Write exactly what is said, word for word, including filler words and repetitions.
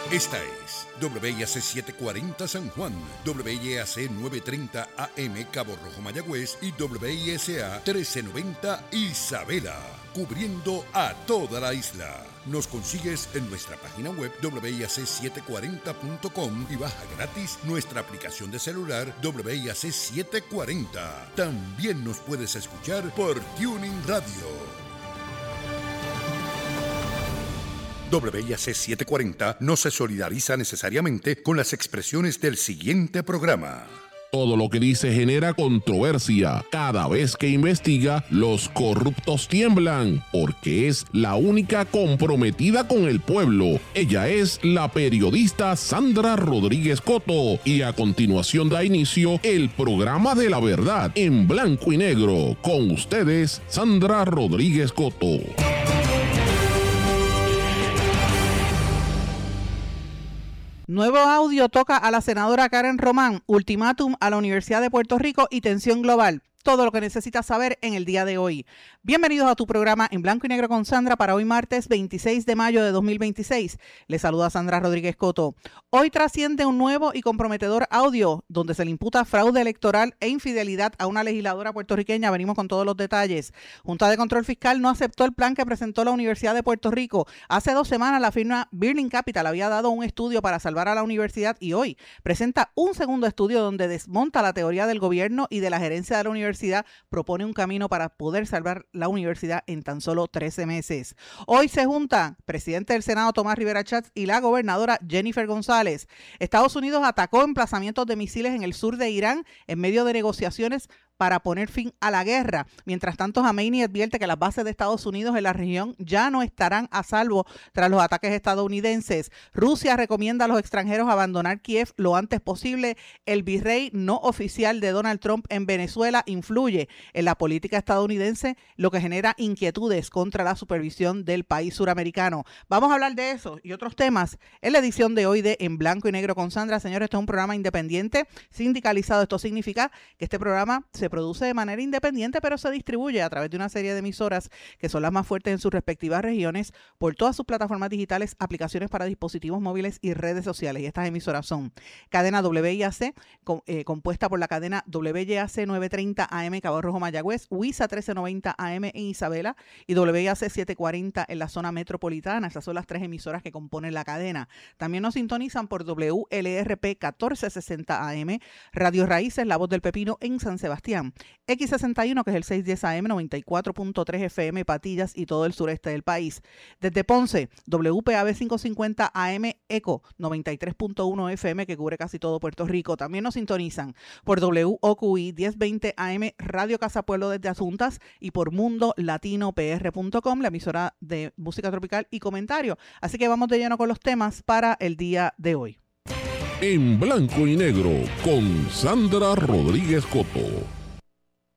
Esta es W I A C setecientos cuarenta San Juan, W I A C novecientos treinta A M Cabo Rojo Mayagüez y W I S A trece noventa Isabela, cubriendo a toda la isla. Nos consigues en nuestra página web W I A C setecientos cuarenta punto com y baja gratis nuestra aplicación de celular W I A C setecientos cuarenta. También nos puedes escuchar por Tuning Radio. W I A C setecientos cuarenta no se solidariza necesariamente con las expresiones del siguiente programa. Todo lo que dice genera controversia. Cada vez que investiga, los corruptos tiemblan, porque es la única comprometida con el pueblo. Ella es la periodista Sandra Rodríguez Coto. Y a continuación da inicio el programa de la verdad en blanco y negro. Con ustedes, Sandra Rodríguez Coto. Nuevo audio toca a la senadora Karen Román, ultimátum a la Universidad de Puerto Rico y tensión global. Todo lo que necesitas saber en el día de hoy. Bienvenidos a tu programa en blanco y negro con Sandra para hoy martes veintiséis de mayo de dos mil veintiséis. Les saluda Sandra Rodríguez Coto. Hoy trasciende un nuevo y comprometedor audio donde se le imputa fraude electoral e infidelidad a una legisladora puertorriqueña. Venimos con todos los detalles. Junta de Control Fiscal no aceptó el plan que presentó la Universidad de Puerto Rico. Hace dos semanas la firma Birling Capital había dado un estudio para salvar a la universidad y hoy presenta un segundo estudio donde desmonta la teoría del gobierno y de la gerencia de la universidad. Propone un camino para poder salvar la universidad en tan solo trece meses. Hoy se juntan presidente del Senado Tomás Rivera Schatz y la gobernadora Jennifer González. Estados Unidos atacó emplazamientos de misiles en el sur de Irán en medio de negociaciones para poner fin a la guerra. Mientras tanto, Khamenei advierte que las bases de Estados Unidos en la región ya no estarán a salvo tras los ataques estadounidenses. Rusia recomienda a los extranjeros abandonar Kiev lo antes posible. El virrey no oficial de Donald Trump en Venezuela influye en la política estadounidense, lo que genera inquietudes contra la supervisión del país suramericano. Vamos a hablar de eso y otros temas en la edición de hoy de En Blanco y Negro con Sandra. Señores, esto es un programa independiente, sindicalizado. Esto significa que este programa se produce de manera independiente, pero se distribuye a través de una serie de emisoras que son las más fuertes en sus respectivas regiones por todas sus plataformas digitales, aplicaciones para dispositivos móviles y redes sociales. Y estas emisoras son cadena W I A C, com, eh, compuesta por la cadena W I A C novecientos treinta A M Cabo Rojo Mayagüez, W I S A trece noventa A M en Isabela y W I A C setecientos cuarenta en la zona metropolitana. Esas son las tres emisoras que componen la cadena. También nos sintonizan por W L R P catorce sesenta A M, Radio Raíces, La Voz del Pepino en San Sebastián, X sesenta y uno, que es el seiscientos diez A M, noventa y cuatro punto tres F M, Patillas y todo el sureste del país. Desde Ponce, W P A B quinientos cincuenta A M, Eco, noventa y tres punto uno F M, que cubre casi todo Puerto Rico. También nos sintonizan por W O Q I diez veinte A M, Radio Casa Pueblo desde Asuntas y por mundo latino P R punto com, la emisora de música tropical y comentario. Así que vamos de lleno con los temas para el día de hoy. En blanco y negro con Sandra Rodríguez Coto.